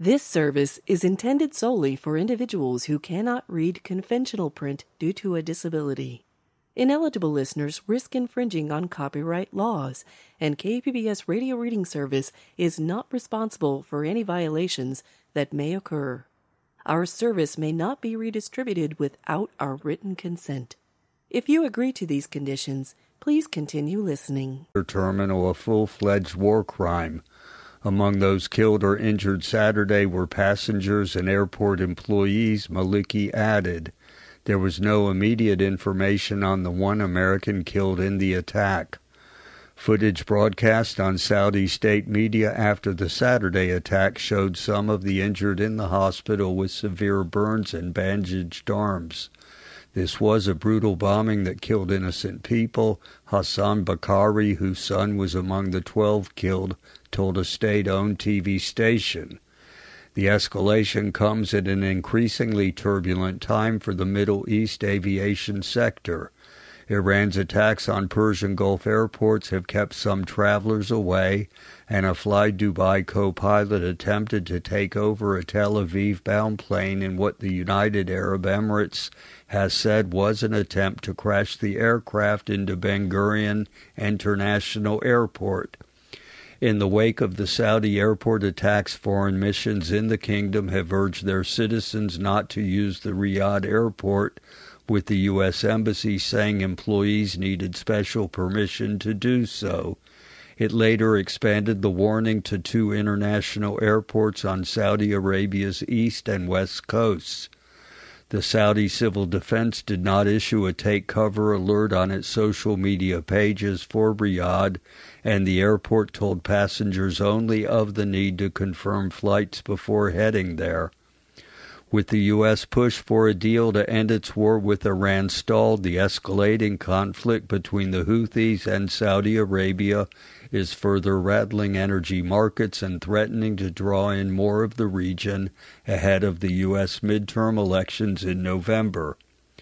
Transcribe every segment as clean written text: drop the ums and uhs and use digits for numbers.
This service is intended solely for individuals who cannot read conventional print due to a disability. Ineligible listeners risk infringing on copyright laws, and KPBS Radio Reading Service is not responsible for any violations that may occur. Our service may not be redistributed without our written consent. If you agree to these conditions, please continue listening. Terminal, a full-fledged war crime. Among those killed or injured Saturday were passengers and airport employees, Maliki added. There was no immediate information on the one American killed in the attack. Footage broadcast on Saudi state media after the Saturday attack showed some of the injured in the hospital with severe burns and bandaged arms. This was a brutal bombing that killed innocent people. Hassan Bakari, whose son was among the 12 killed, told a state-owned TV station. The escalation comes at an increasingly turbulent time for the Middle East aviation sector. Iran's attacks on Persian Gulf airports have kept some travelers away, and a Fly Dubai co-pilot attempted to take over a Tel Aviv-bound plane in what the United Arab Emirates has said was an attempt to crash the aircraft into Ben Gurion International Airport. In the wake of the Saudi airport attacks, foreign missions in the kingdom have urged their citizens not to use the Riyadh airport, with the U.S. Embassy saying employees needed special permission to do so. It later expanded the warning to 2 international airports on Saudi Arabia's east and west coasts. The Saudi Civil Defense did not issue a take-cover alert on its social media pages for Riyadh, and the airport told passengers only of the need to confirm flights before heading there. With the U.S. push for a deal to end its war with Iran stalled, the escalating conflict between the Houthis and Saudi Arabia is further rattling energy markets and threatening to draw in more of the region ahead of the U.S. midterm elections in November.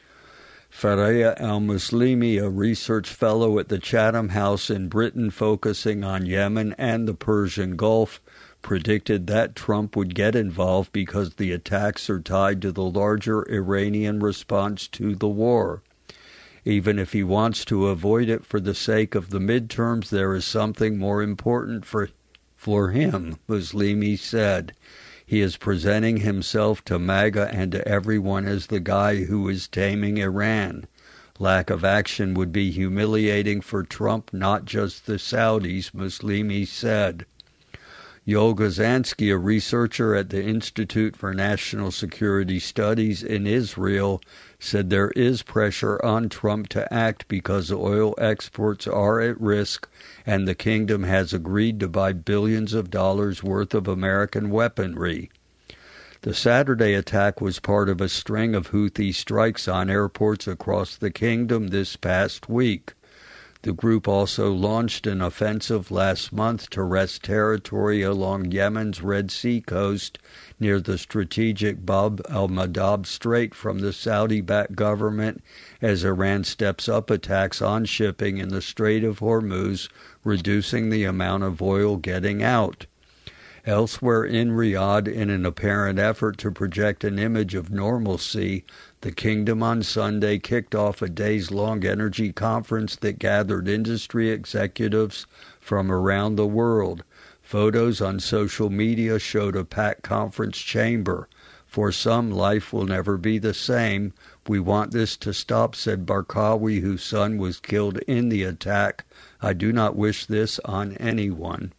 Fareeha Al-Muslimi, a research fellow at the Chatham House in Britain focusing on Yemen and the Persian Gulf, predicted that Trump would get involved because the attacks are tied to the larger Iranian response to the war. Even if he wants to avoid it for the sake of the midterms, there is something more important for him, Muslimi said. He is presenting himself to MAGA and to everyone as the guy who is taming Iran. Lack of action would be humiliating for Trump, not just the Saudis, Muslimi said. Yoel Gazansky, a researcher at the Institute for National Security Studies in Israel, said there is pressure on Trump to act because oil exports are at risk and the kingdom has agreed to buy billions of dollars worth of American weaponry. The Saturday attack was part of a string of Houthi strikes on airports across the kingdom this past week. The group also launched an offensive last month to wrest territory along Yemen's Red Sea coast near the strategic Bab al-Mandab Strait from the Saudi-backed government as Iran steps up attacks on shipping in the Strait of Hormuz, reducing the amount of oil getting out. Elsewhere in Riyadh, in an apparent effort to project an image of normalcy, the kingdom on Sunday kicked off a days-long energy conference that gathered industry executives from around the world. Photos on social media showed a packed conference chamber. For some, life will never be the same. We want this to stop, said Barkawi, whose son was killed in the attack. I do not wish this on anyone.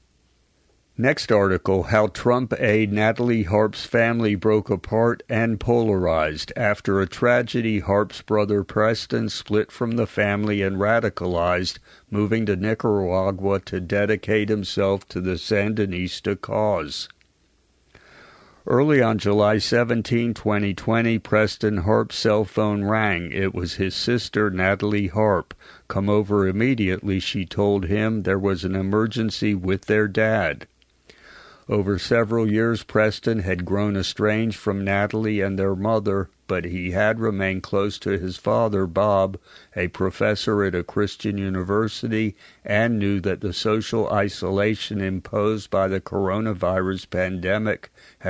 Next article, how Trump aide Natalie Harp's family broke apart and polarized. After a tragedy, Harp's brother Preston split from the family and radicalized, moving to Nicaragua to dedicate himself to the Sandinista cause. Early on July 17, 2020, Preston Harp's cell phone rang. It was his sister, Natalie Harp. Come over immediately, she told him. There was an emergency with their dad. Over several years, Preston had grown estranged from Natalie and their mother, but he had remained close to his father, Bob, a professor at a Christian university, and knew that the social isolation imposed by the coronavirus pandemic